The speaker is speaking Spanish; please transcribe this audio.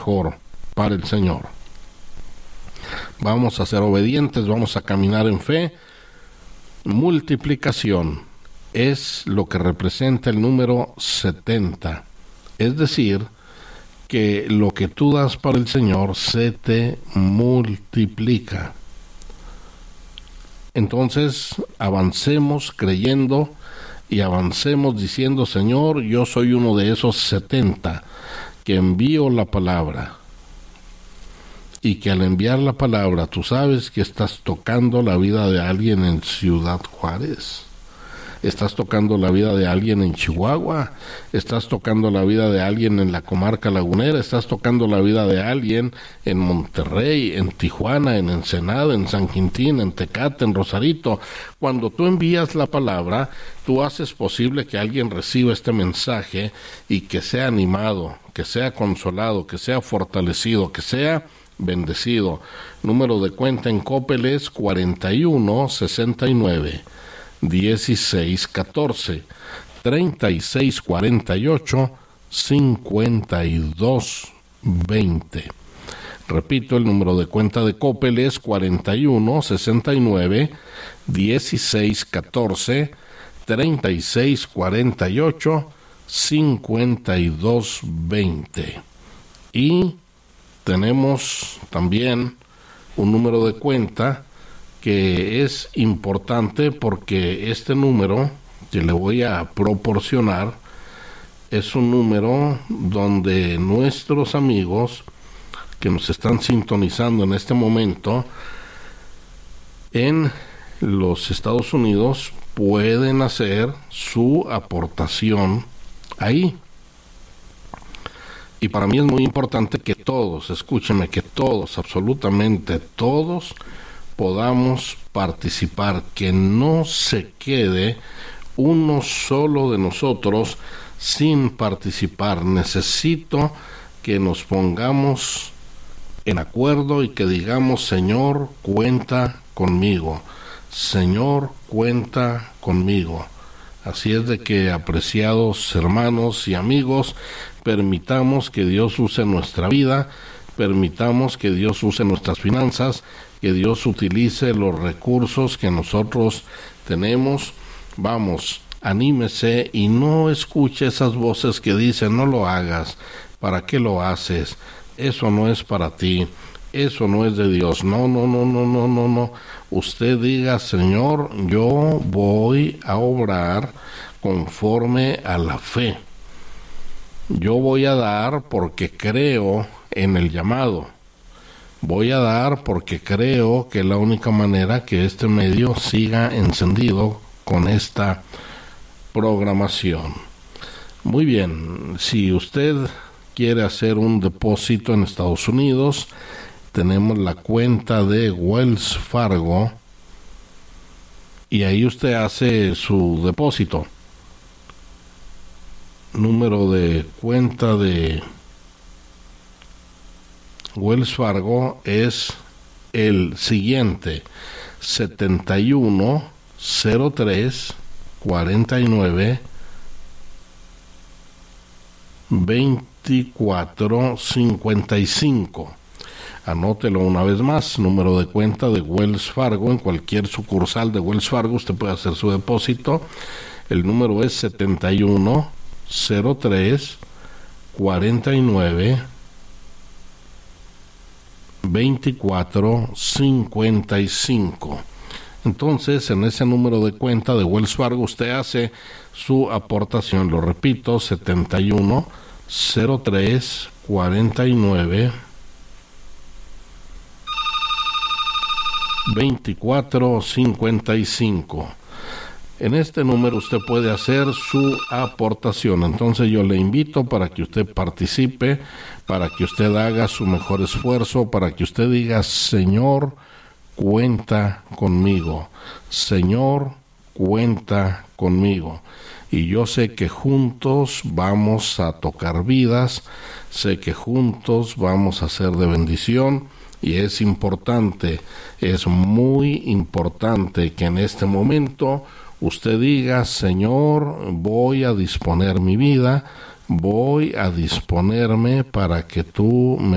mejor para el Señor. Vamos a ser obedientes, vamos a caminar en fe. Multiplicación es lo que representa el número 70. Es decir, que lo que tú das para el Señor se te multiplica. Entonces, avancemos creyendo y avancemos diciendo: Señor, yo soy uno de esos 70 que envío la palabra. Y que al enviar la palabra, tú sabes que estás tocando la vida de alguien en Ciudad Juárez. Estás tocando la vida de alguien en Chihuahua, estás tocando la vida de alguien en la comarca lagunera, estás tocando la vida de alguien en Monterrey, en Tijuana, en Ensenada, en San Quintín, en Tecate, en Rosarito. Cuando tú envías la palabra, tú haces posible que alguien reciba este mensaje y que sea animado, que sea consolado, que sea fortalecido, que sea bendecido. Número de cuenta en Coppel es 41 69 16 14 36 48 52 20. Repito, el número de cuenta de Coppel es 41 69 16 14 36 48 52 20. Y tenemos también un número de cuenta que es importante, porque este número que le voy a proporcionar es un número donde nuestros amigos que nos están sintonizando en este momento en los Estados Unidos pueden hacer su aportación ahí. Y para mí es muy importante que todos, escúchenme, que todos, absolutamente todos, podamos participar, que no se quede uno solo de nosotros sin participar. Necesito que nos pongamos en acuerdo y que digamos: Señor, cuenta conmigo. Señor, cuenta conmigo. Así es de que, apreciados hermanos y amigos, permitamos que Dios use nuestra vida, permitamos que Dios use nuestras finanzas, que Dios utilice los recursos que nosotros tenemos. Vamos, anímese y no escuche esas voces que dicen: no lo hagas, ¿para qué lo haces? Eso no es para ti, eso no es de Dios. No. Usted diga: Señor, yo voy a obrar conforme a la fe. Yo voy a dar porque creo en el llamado. Voy a dar porque creo que es la única manera que este medio siga encendido con esta programación. Muy bien, si usted quiere hacer un depósito en Estados Unidos, tenemos la cuenta de Wells Fargo y ahí usted hace su depósito. Número de cuenta de Wells Fargo es el siguiente: 71 03 49 24 55. Anótelo una vez más: número de cuenta de Wells Fargo. En cualquier sucursal de Wells Fargo usted puede hacer su depósito. El número es 71 03 49 24 55. Entonces, en ese número de cuenta de Wells Fargo usted hace su aportación. Lo repito: 71 03 49 24 55. En este número usted puede hacer su aportación. Entonces yo le invito para que usted participe, para que usted haga su mejor esfuerzo, para que usted diga: Señor, cuenta conmigo. Señor, cuenta conmigo. Y yo sé que juntos vamos a tocar vidas, sé que juntos vamos a ser de bendición. Y es importante, es muy importante que en este momento usted diga: Señor, voy a disponer mi vida, voy a disponerme para que tú me